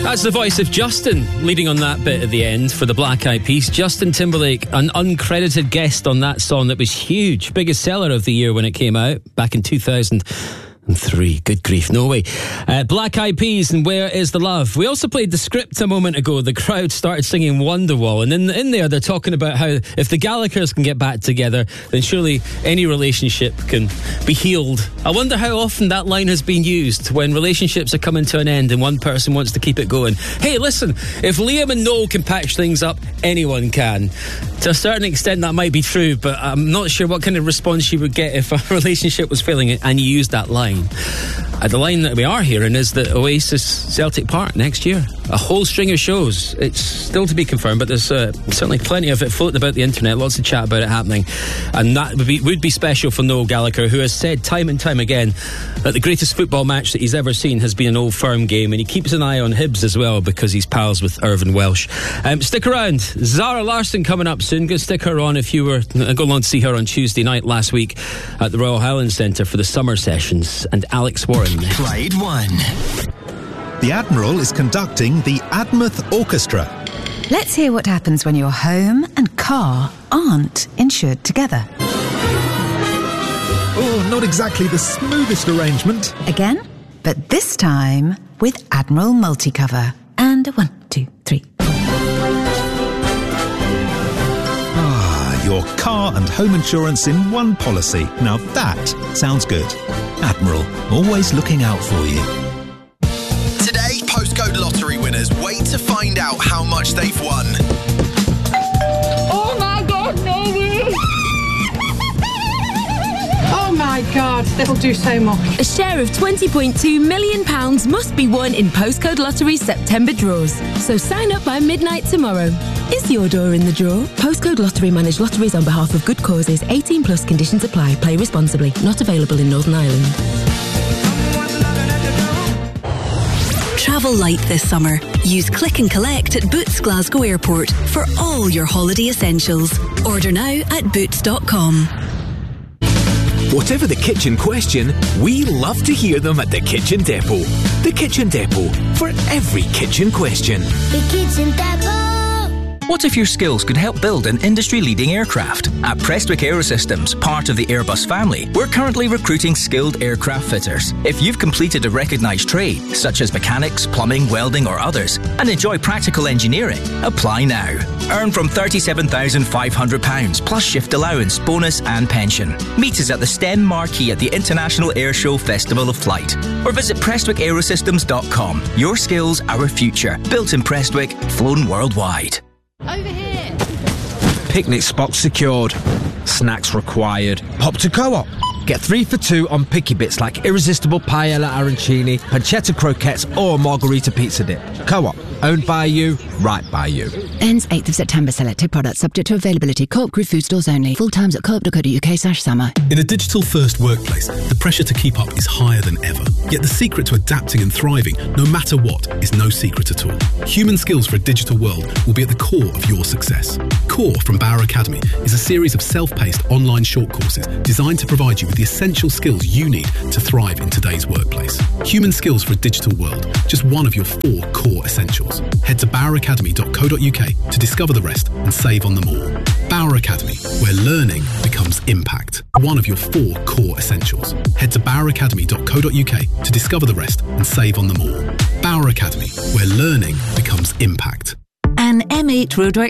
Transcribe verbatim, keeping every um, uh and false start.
That's the voice of Justin leading on that bit at the end for the Black Eyed Peas. Justin Timberlake, an uncredited guest on that song that was huge. Biggest seller of the year when it came out back in two thousand three. Good grief, no way. Uh, Black Eyed Peas and Where Is the Love. We also played the script a moment ago. The crowd started singing Wonderwall, and in, in there they're talking about how if the Gallaghers can get back together, then surely any relationship can be healed. I wonder how often that line has been used when relationships are coming to an end and one person wants to keep it going. Hey, listen, if Liam and Noel can patch things up, anyone can. To a certain extent that might be true, but I'm not sure what kind of response you would get if a relationship was failing and you used that line. Uh, the line that we are hearing is that Oasis Celtic Park next year. A whole string of shows. It's still to be confirmed, but there's uh, certainly plenty of it floating about the internet. Lots of chat about it happening. And that would be, would be special for Noel Gallagher, who has said time and time again that the greatest football match that he's ever seen has been an Old Firm game. And he keeps an eye on Hibs as well because he's pals with Irvin Welsh. Um, stick around. Zara Larsson coming up soon. Go stick her on if you were going along to see her on Tuesday night last week at the Royal Highlands Centre for the summer sessions. And Alex Warren. Clyde one. The Admiral is conducting the Admouth Orchestra. Let's hear what happens when your home and car aren't insured together. Oh, not exactly the smoothest arrangement. Again, but this time with Admiral Multicover. And one, two, three. Ah, your car and home insurance in one policy. Now that sounds good. Admiral, always looking out for you. Today, postcode lottery winners wait to find out how much they've won. Oh my God, no way! Oh my God, that'll do so much. A share of twenty point two million pounds must be won in Postcode Lottery's September draws. So sign up by midnight tomorrow. Is your door in the draw? Postcode Lottery manage lotteries on behalf of good causes. eighteen plus conditions apply. Play responsibly. Not available in Northern Ireland. Travel light this summer. Use Click and Collect at Boots Glasgow Airport for all your holiday essentials. Order now at boots dot com. Whatever the kitchen question, we love to hear them at the Kitchen Depot. The Kitchen Depot, for every kitchen question. The Kitchen Depot. What if your skills could help build an industry-leading aircraft? At Prestwick Aerosystems, part of the Airbus family, we're currently recruiting skilled aircraft fitters. If you've completed a recognised trade, such as mechanics, plumbing, welding or others, and enjoy practical engineering, apply now. Earn from thirty-seven thousand five hundred pounds, plus shift allowance, bonus and pension. Meet us at the STEM Marquee at the International Airshow Festival of Flight. Or visit prestwick aerosystems dot com. Your skills, our future. Built in Prestwick, flown worldwide. Over here. Picnic spot secured. Snacks required. Pop to Co-op. Get three for two on picky bits like irresistible paella arancini, pancetta croquettes or margarita pizza dip. Co-op. Owned by you, right by you. Ends eighth of September. Selected products subject to availability. Co-op Group food stores only. Full times at co op dot co dot uk slash summer. In a digital-first workplace, the pressure to keep up is higher than ever. Yet the secret to adapting and thriving, no matter what, is no secret at all. Human skills for a digital world will be at the core of your success. Core from Bauer Academy is a series of self-paced online short courses designed to provide you with the essential skills you need to thrive in today's workplace. Human skills for a digital world, just one of your four core essentials. Head to bauer academy dot co dot uk to discover the rest and save on them all. Bauer Academy, where learning becomes impact. One of your four core essentials. Head to bauer academy dot co dot uk to discover the rest and save on them all. Bauer Academy, where learning becomes impact. An M eight Roadworks